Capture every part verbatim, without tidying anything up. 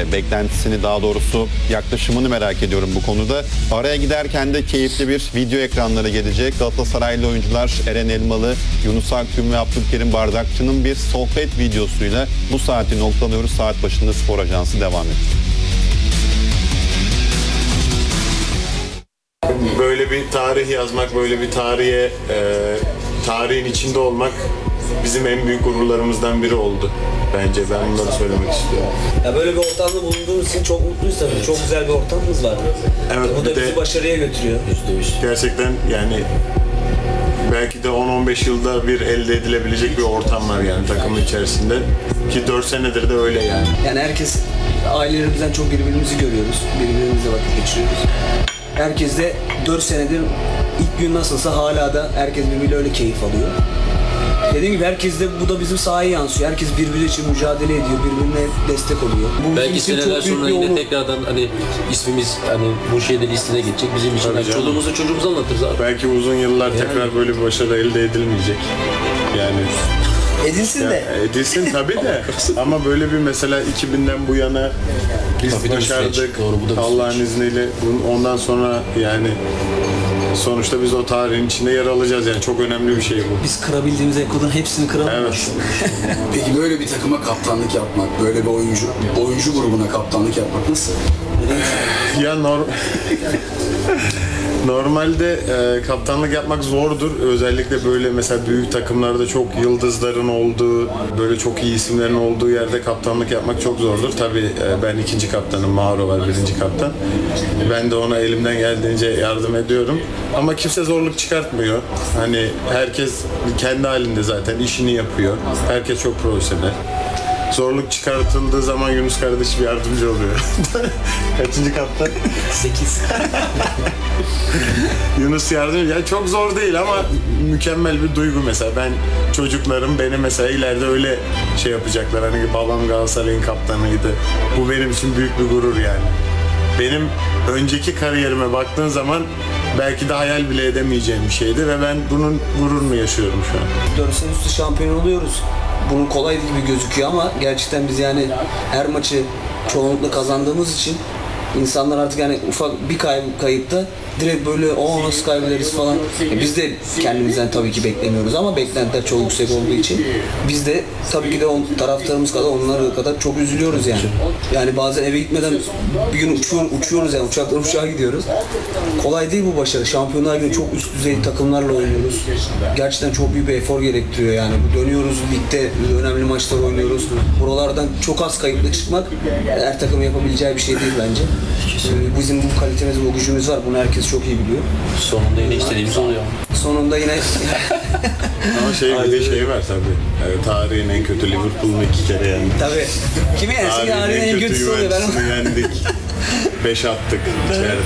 e, beklentisini, daha doğrusu yaklaşımını merak ediyorum bu konuda. Araya giderken de keyifli bir video ekranlara gelecek. Galatasaraylı oyuncular Eren Elmalı, Yunus Akgün ve Abdülkerim Bardakçı'nın bir sohbet videosuyla bu saati noktalıyoruz. Saat başında Spor Ajansı devam ediyor. Böyle bir tarih yazmak, böyle bir tarihe, e, tarihin içinde olmak bizim en büyük gururlarımızdan biri oldu. Bence ben bunları söylemek istiyorum. Ya böyle bir ortamda bulunduğumuz için çok mutluyuz tabii. Çok güzel bir ortamımız var. Evet, Bu da bir bizi de başarıya götürüyor. gerçekten yani belki de on on beş yılda bir elde edilebilecek bir ortam var yani takımın içerisinde. Ki dört senedir de öyle yani. Yani herkes, ailelerimizden çok birbirimizi görüyoruz. Birbirimizle vakit geçiriyoruz. Herkes de dört senedir ilk gün nasılsa hala da herkes birbiriyle öyle keyif alıyor. Dediğim gibi herkes de bu da bizim sahaya yansıyor. Herkes birbiri için mücadele ediyor, birbirine destek oluyor. Bu Belki bizim için seneler çok büyük sonra bir yine onur. tekrardan hani ismimiz hani bu şeyde listede geçecek bizim için. Tabii Yani canım. çoluğumuza çocuğumuza anlatırız abi. Belki uzun yıllar tekrar böyle bir başarı elde edilmeyecek. Yani Edilsin ya, de. edilsin tabii de ama böyle bir mesela iki binden bu yana biz Tabii de bir başardık. süreç. Doğru, bu da bir Allah'ın süreç. izniyle bun- ondan sonra yani sonuçta biz o tarihin içinde yer alacağız yani çok önemli bir şey bu. Biz kırabildiğimiz rekorların hepsini kıralım. Evet. Peki böyle bir takıma kaptanlık yapmak, böyle bir oyuncu oyuncu grubuna kaptanlık yapmak nasıl? Ya norm Normalde e, kaptanlık yapmak zordur. Özellikle böyle mesela büyük takımlarda çok yıldızların olduğu, böyle çok iyi isimlerin olduğu yerde kaptanlık yapmak çok zordur. Tabii e, ben ikinci kaptanım, Mauro var birinci kaptan. Ben de ona elimden geldiğince yardım ediyorum. Ama kimse zorluk çıkartmıyor. Hani herkes kendi halinde zaten işini yapıyor. Herkes çok profesyonel. Zorluk çıkartıldığı zaman Yunus kardeşim yardımcı oluyor. Kaçıncı kaptan? sekiz. Yunus yardım ya çok zor değil ama mükemmel bir duygu mesela. Ben çocuklarım beni mesela ileride öyle şey yapacaklar. Hani babam Galatasaray'ın kaptanıydı. Bu benim için büyük bir gurur yani. Benim önceki kariyerime baktığın zaman belki de hayal bile edemeyeceğim bir şeydi ve ben bunun gururunu yaşıyorum şu an. dört sene üstü şampiyon oluyoruz. Bunun kolay gibi gözüküyor ama gerçekten biz yani her maçı çoğunlukla kazandığımız için insanlar artık yani ufak bir kay kayıpta direkt böyle o nasıl kaybederiz falan. E biz de kendimizden tabii ki beklemiyoruz ama beklentiler çok yüksek olduğu için biz de tabii ki de on, taraftarımız kadar onlara kadar çok üzülüyoruz yani. Yani bazen eve gitmeden bir gün uçuyor, uçuyoruz yani uçaktan uçağa gidiyoruz. Kolay değil bu başarı. Şampiyonlar Ligi'nde çok üst düzey takımlarla oynuyoruz. Gerçekten çok büyük bir efor gerektiriyor yani. Dönüyoruz ligde önemli maçlar oynuyoruz. Buralardan çok az kayıpla çıkmak her takımın yapabileceği bir şey değil bence. Ee, Bizim bu kalitemiz, bu gücümüz var. Bunu herkes çok iyi biliyor. Sonunda yine istediğimiz oluyor. Sonunda yine Ama şey bir de şey var tabii. Yani tarihin en kötü Liverpool'unu iki kere yendik. tabii kimi yensin Tarihin yarın en kötü kötüsü oluyor. Ben Juventus'unu yendik. Beş attık içeride.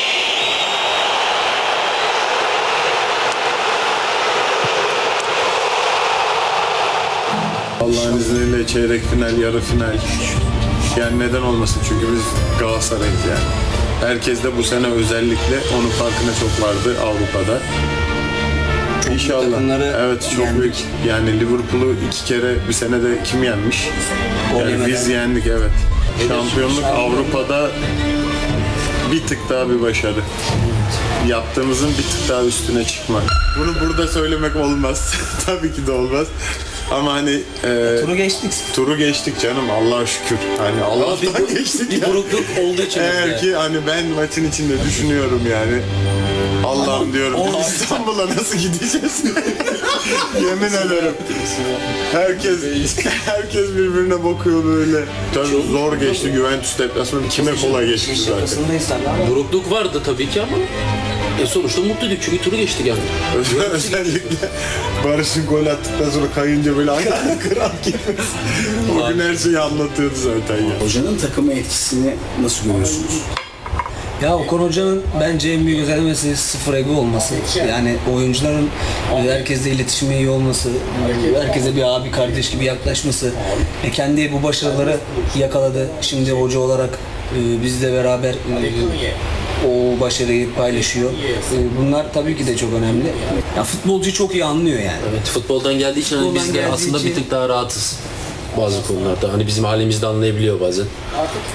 Allah'ın izniyle çeyrek final, yarı final. Yani neden olmasın çünkü biz Galatasaray'ız yani. Herkes de bu sene özellikle onun farkına çok vardı Avrupa'da. Çok İnşallah. büyük takımları Evet çok yendik. büyük. Yani Liverpool'u iki kere bir senede kim yenmiş? Yani yemeden. biz yendik evet. Şampiyonluk Avrupa'da bir tık daha bir başarı. Yaptığımızın bir tık daha üstüne çıkmak. Bunu burada söylemek olmaz. Tabii ki de olmaz. Ama hani e, Turu geçtik. turu geçtik canım Allah'a şükür. Hani Allah'tan geçtik Bir ya. burukluk olduğu için. Eğer bizde. ki hani ben maçın içinde düşünüyorum yani. Allah'ım diyorum biz İstanbul'a nasıl gideceğiz? Yemin ederim. Herkes herkes birbirine bakıyor böyle. Tabii zor geçti Juventus deplasmanı. Kime kolay geçti zaten. Kapısındayız tabii. Burukluk vardı tabii ki ama e sonuçta mutluyduk çünkü turu geçtik yani. Özellikle Barış'ın gol attıktan sonra kayınca böyle ayağına kramp girmesi. O gün her şeyi anlatıyordu zaten ya. Hocanın takıma etkisini nasıl görüyorsunuz? Ya Okan Hoca'nın bence en büyük özelliği sıfır ego olması. Yani oyuncuların herkesle iletişimi iyi olması, herkese bir abi kardeş gibi yaklaşması. E kendi bu başarıları yakaladı. Şimdi hoca olarak e, bizle beraber e, o başarıyı paylaşıyor. E, bunlar tabii ki de çok önemli. Ya futbolcuyu çok iyi anlıyor yani. Evet, futboldan geldiği için hani Futboldan biz de geldiği aslında için- bir tık daha rahatız bazı konularda. Hani bizim halimizi de anlayabiliyor bazen.